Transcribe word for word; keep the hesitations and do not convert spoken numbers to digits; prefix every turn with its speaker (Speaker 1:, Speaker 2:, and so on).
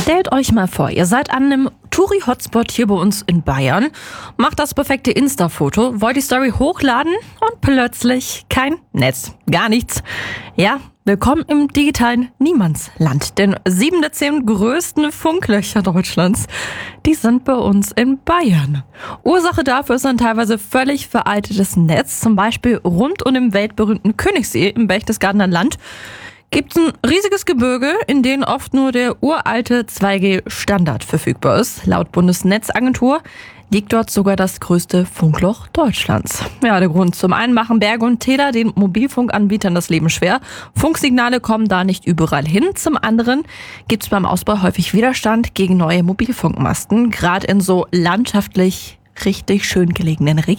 Speaker 1: Stellt euch mal vor, ihr seid an einem Touri-Hotspot hier bei uns in Bayern, macht das perfekte Insta-Foto, wollt die Story hochladen und plötzlich kein Netz, gar nichts. Ja, willkommen im digitalen Niemandsland, denn sieben der zehn größten Funklöcher Deutschlands, die sind bei uns in Bayern. Ursache dafür ist ein teilweise völlig veraltetes Netz, zum Beispiel rund um den weltberühmten Königssee im Berchtesgadener Land. Gibt es ein riesiges Gebirge, in dem oft nur der uralte zwei G Standard verfügbar ist. Laut Bundesnetzagentur liegt dort sogar das größte Funkloch Deutschlands. Ja, der Grund: Zum einen machen Berge und Täler den Mobilfunkanbietern das Leben schwer. Funksignale kommen da nicht überall hin. Zum anderen gibt es beim Ausbau häufig Widerstand gegen neue Mobilfunkmasten, gerade in so landschaftlich richtig schön gelegenen Regionen.